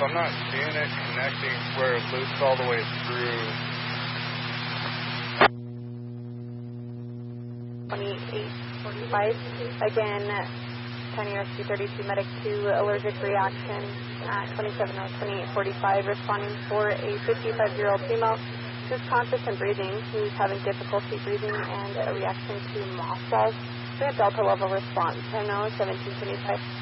I'm not seeing it connecting where it loops all the way through. 2845. Again, County Rescue 32 Medic 2, allergic reaction at 27:28:45, responding for a 55-year-old female who's conscious and breathing, who's having difficulty breathing and a reaction to mothballs. We have Delta level response. 10-1725.